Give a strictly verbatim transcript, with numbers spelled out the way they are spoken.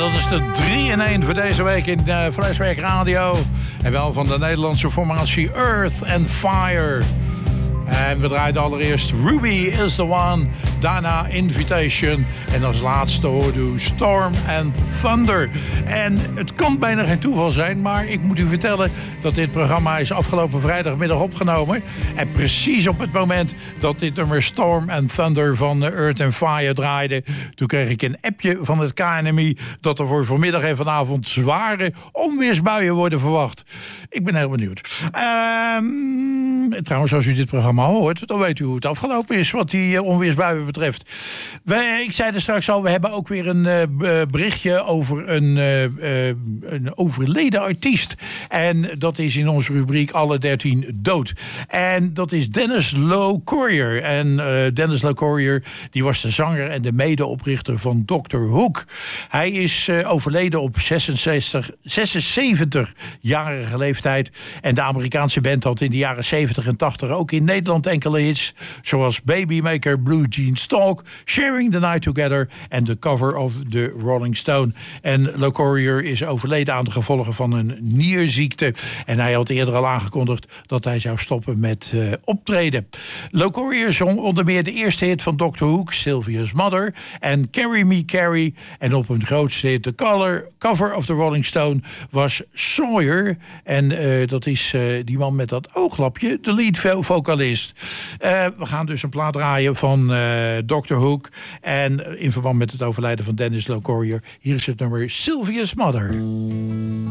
dat is de drie in één voor deze week in uh, Flashback Radio. En wel van de Nederlandse formatie Earth and Fire. En we draaiden allereerst Ruby is the One, daarna Invitation en als laatste hoorde u Storm and Thunder. En het kan bijna geen toeval zijn, maar ik moet u vertellen dat dit programma is afgelopen vrijdagmiddag opgenomen. En precies op het moment dat dit nummer Storm and Thunder van Earth and Fire draaide, toen kreeg ik een appje van het K N M I dat er voor vanmiddag en vanavond zware onweersbuien worden verwacht. Ik ben heel benieuwd. Uh, trouwens, als u dit programma hoort, dan weet u hoe het afgelopen is wat die uh, onweersbuien betreft. We, ik zei er straks al, we hebben ook weer een uh, berichtje over een, uh, uh, een overleden artiest. En dat is in onze rubriek Alle dertien dood. En dat is Dennis Low Courier. En uh, Dennis Low Courier, die was de zanger en de medeoprichter van doctor Hook. Hij is uh, overleden op zesenzestig, zesenzeventig-jarige leeftijd. En de Amerikaanse band had in de jaren zeventig en tachtig ook in Nederland enkele hits, zoals Babymaker, Blue Jeans Talk, Sharing the Night Together en de cover of The Rolling Stone. En Low Courier is overleden aan de gevolgen van een nierziekte. En hij had eerder al aangekondigd dat hij zou stoppen met uh, optreden. Low Courier zong onder meer de eerste hit van doctor Hook, Sylvia's Mother, en Carry Me Carry. En op hun grootste hit, de color, cover of The Rolling Stone, was Sawyer. En uh, dat is uh, die man met dat ooglapje, de lead vocalist. Uh, we gaan dus een plaat draaien van uh, doctor Hook. En in verband met het overlijden van Dennis Low Courier, hier is het nummer Sylvia's Mother.